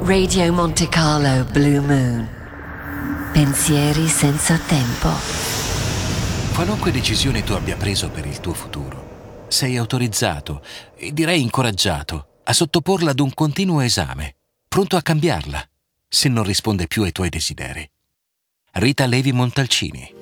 Radio Monte Carlo Blue Moon. Pensieri senza tempo. Qualunque decisione tu abbia preso per il tuo futuro, sei autorizzato, e direi incoraggiato, a sottoporla ad un continuo esame, pronto a cambiarla, se non risponde più ai tuoi desideri. Rita Levi Montalcini.